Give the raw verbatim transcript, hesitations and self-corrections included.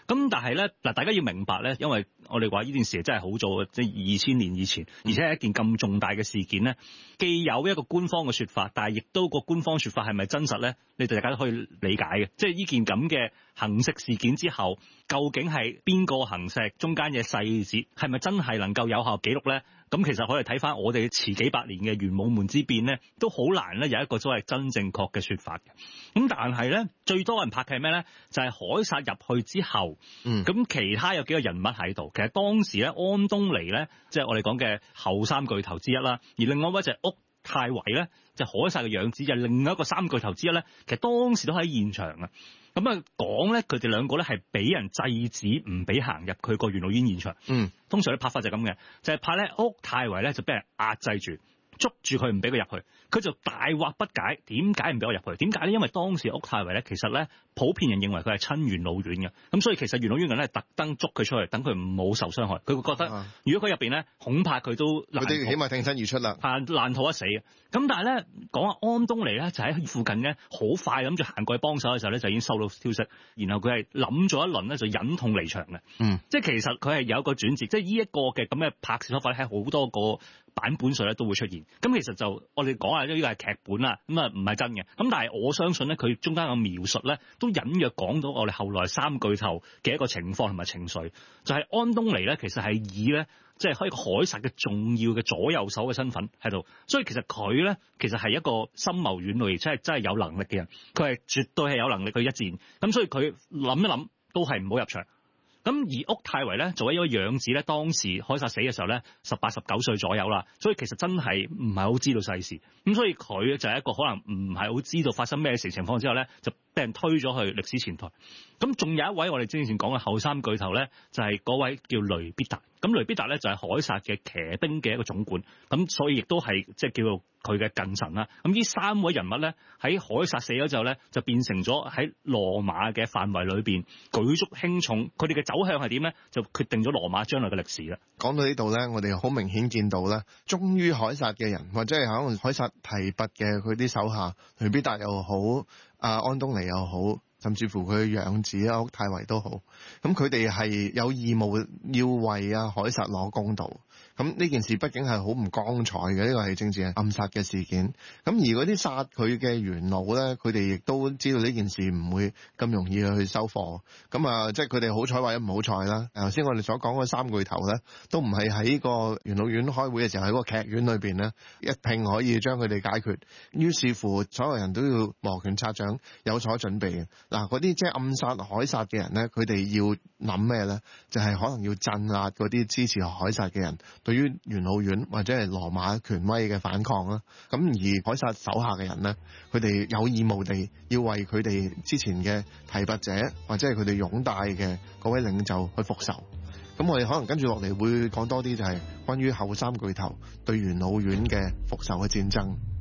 咁但係咧嗱，大家要明白咧，因為我哋話呢件事真係好早，即係二千年以前，而且係一件咁重大嘅事件咧，既有一個官方嘅說法，但係亦都個官方說法係咪真實咧？你哋大家都可以理解嘅，即係呢件咁嘅行刺事件之後，究竟係邊個行刺，中間嘅細節係咪真係能夠有效記錄咧？咁其實可以睇翻我哋遲幾百年嘅玄武門之變咧，都好難咧有一個所謂真正確嘅說法嘅。咁但係咧，最多人拍嘅係咩咧？就係、是、凱撒入去之後，嗯，咁其他有幾個人物喺度。其實當時咧，安東尼咧，即係我哋講嘅後三巨頭之一啦。而另外一位就係屋太維咧，就凱撒嘅養子，就係另外一個三巨頭之一咧。其實當時都喺現場啊。咁啊講咧，佢哋兩個咧係俾人制止，唔俾行入佢個元老院現場。嗯，通常啲拍法就係咁嘅，就係拍咧屋太維咧就俾人壓制住，捉住佢唔俾佢入去，佢就大惑不解，點解唔俾我入去？點解咧？因為當時屋太維咧，其實咧普遍人認為佢係親元老院嘅，咁所以其實元老院人咧特登捉佢出去，等佢唔好受傷害。佢會覺得，啊、如果佢入邊咧，恐怕佢都佢哋起碼挺身而出啦，啊爛肚一死嘅。咁但係咧講下安東尼咧，就喺附近咧，好快諗住行過去幫手嘅時候咧，就已經收到消息，然後佢係諗咗一輪咧，就忍痛離場嘅。嗯，即係其實佢係有一個轉折，即係呢一個嘅咁嘅拍攝手法咧，喺好多個版本上咧都會出現。咁其實就我哋講下呢個係劇本啦，咁啊唔係真嘅。咁但係我相信咧，佢中間嘅描述咧，都隱約講到我哋後來三巨頭嘅一個情況同埋情緒。就係、是、安東尼咧，其實係以咧，即係可以凱撒嘅重要嘅左右手嘅身份喺度。所以其實佢咧，其實係一個深謀遠慮，而且係真係有能力嘅人。佢係絕對係有能力去一戰。咁所以佢諗一諗，都係唔好入場。咁而屋太維咧，作為一個養子咧，當時凱撒死嘅時候咧，十八十九歲左右啦，所以其實真係唔係好知道世事，咁所以佢就係一個可能唔係好知道發生咩事情況之後咧，就俾人推咗去歷史前台。咁仲有一位我哋之前講嘅後三巨頭咧，就係、是、嗰位叫雷必達。咁雷必達咧就係凱撒嘅騎兵嘅一個總管，咁所以亦都係即係叫做佢嘅近臣啦。咁呢三位人物咧，喺凱撒死咗之後咧，就變成咗喺羅馬嘅範圍裏邊舉足輕重。佢哋嘅走向係點咧？就決定咗羅馬將來嘅歷史啦。 講到呢度咧，我哋好明顯見到咧，忠於凱撒嘅人，或者係可能凱撒提拔嘅佢啲手下，雷必達又好，阿安東尼又好，甚至乎佢嘅養子啊屋太維都好，咁佢哋係有義務要為啊凱撒攞公道。咁呢件事畢竟係好唔光彩嘅，呢個係政治暗殺嘅事件。咁而嗰啲殺佢嘅元老咧，佢哋亦都知道呢件事唔會咁容易去收貨。咁啊，即係佢哋好彩或者唔好彩啦。頭先我哋所講嗰三巨頭咧，都唔係喺個元老院開會嘅時候喺個劇院裏邊咧一拼可以將佢哋解決。於是乎，所有人都要摩拳擦掌，有所準備嘅。嗱，嗰啲即係暗殺凱撒嘅人咧，佢哋要諗咩咧？就係、是、可能要鎮壓嗰啲支持凱撒嘅人對於元老院或者係羅馬權威嘅反抗啦。咁而凱撒手下嘅人咧，佢哋有義務地要為佢哋之前嘅提拔者或者係佢哋擁戴嘅嗰位領袖去復仇。咁我哋可能跟住落嚟會講多啲，就係關於後三巨頭對元老院嘅復仇嘅戰爭。